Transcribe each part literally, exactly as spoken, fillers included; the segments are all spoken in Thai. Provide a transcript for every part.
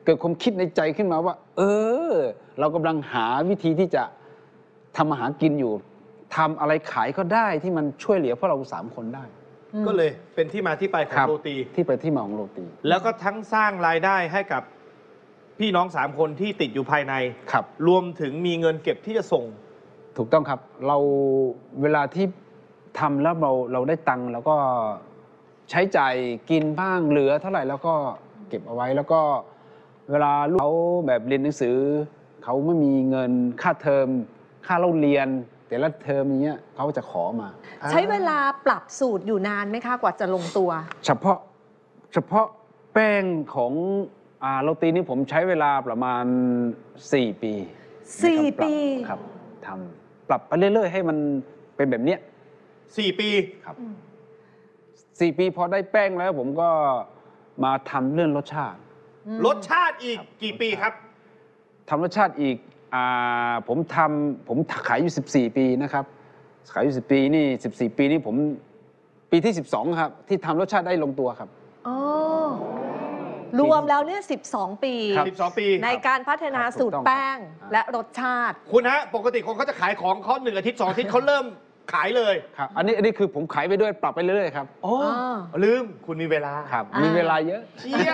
เกิดความคิดในใจขึ้นมาว่า เออเรากำลังหาวิธีที่จะทำอาหารกินอยู่ทำอะไรขายก็ได้ที่มันช่วยเหลือพวกเราสามคนได้ก็เลยเป็นที่มาที่ไปของโรตีที่ไปที่มาของโรตีแล้วก็ทั้งสร้างรายได้ให้กับพี่น้องสามคนที่ติดอยู่ภายในครับรวมถึงมีเงินเก็บที่จะส่งถูกต้องครับเราเวลาที่ทำแล้วเราเราได้ตังค์แล้วก็ใช้จ่ายกินบ้างเหลือเท่าไหร่แล้วก็เก็บเอาไว้แล้วก็เวลาลูกเขาแบบเรียนหนังสือเขาไม่มีเงินค่าเทอมค่าเล่าเรียนแต่ละเทอมอย่างเงี้ยเขาจะขอมาใช้เวลาปรับสูตรอยู่นานไหมคะกว่าจะลงตัวเฉพาะเฉพาะแป้งของอ่าโรตีนี่ผมใช้เวลาประมาณสี่ปีสี่ปีครับทำปรับไปเรื่อยๆให้มันเป็นแบบเนี้ยสี่ปีครับสี่ปีพอได้แป้งแล้วผมก็มาทำเรื่องรสชาติรสชาติอีกกี่ปีครับทำรสชาติอีกอ่าผมทำผมขายอยู่สิบสี่ปีนะครับขายอยู่สิบปีนี่สิบสี่ปีนี่ผมปีที่สิบสองครับที่ทำรสชาติได้ลงตัวครับอ๋อรวมแล้วเนี่ยสิบสองปีสิบสองปีในการพัฒนาสูตรแป้งและรสชาติคุณฮะปกติคนเขาจะขายของเขาหนึ่งอาทิตย์สองอาทิตย์เขาเริ่มขายเลยครับอันนี้อันนี้คือผมขายไปด้วยปรับไปเรื่อยๆครับอ๋อลืมคุณมีเวลาครับมีเวลาเยอะเชี่ย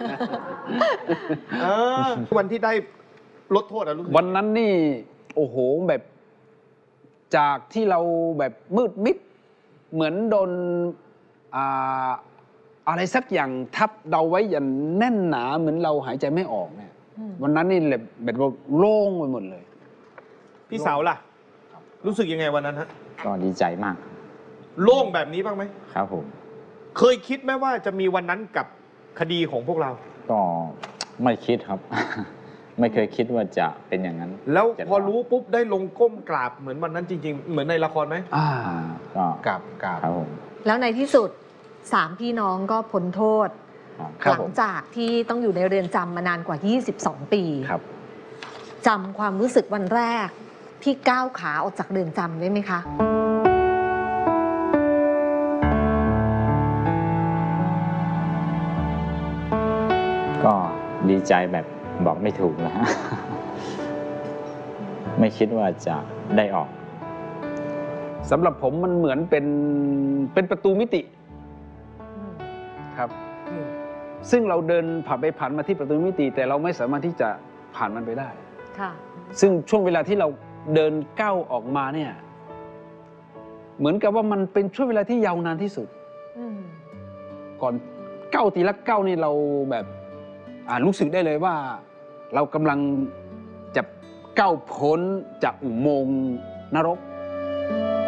วันที่ได้ลดโทษอะรู้สึกวันนั้นนี่โอ้โหแบบจากที่เราแบบมืดมิดเหมือนโดนอ่าอะไรสักอย่างทับเดาไว้อย่างแน่นหนาเหมือนเราหายใจไม่ออกเนี่ยวันนั้นนี่แบบแบบโล่งไปหมดเลยพี่สาวล่ะรู้สึกยังไงวันนั้นฮะก็ดีใจมากโล่งแบบนี้บ้างไหมครับผมเคยคิดไหมว่าจะมีวันนั้นกับคดีของพวกเราก็ไม่คิดครับ ไม่เคยคิดว่าจะเป็นอย่างนั้นแล้วพอรู้ปุ๊บได้ลงก้มกราบเหมือนวันนั้นจริงๆเหมือนในละครไหมอ่าก็กราบกราบครับผมแล้วในที่สุดสามพี่น้องก็พ้นโทษหลังจากที่ต้องอยู่ในเรือนจำมานานกว่ายี่สิบสองปีครับจำความรู้สึกวันแรกที่ก้าวขาออกจากเรือนจำได้ไหมคะก็ดีใจแบบบอกไม่ถูกนะฮะไม่คิดว่าจะได้ออกสำหรับผมมันเหมือนเป็นเป็นประตูมิติครับซึ่งเราเดินผ่านไปผ่านมาที่ประตูมิติแต่เราไม่สามารถที่จะผ่านมันไปได้ค่ะซึ่งช่วงเวลาที่เราเดินก้าวออกมาเนี่ยเหมือนกับว่ามันเป็นช่วงเวลาที่ยาวนานที่สุดก่อนก้าวทีละก้าวนี่เราแบบอ่ารู้สึกได้เลยว่าเรากำลังจะก้าวพ้นจากอุโมงค์นรก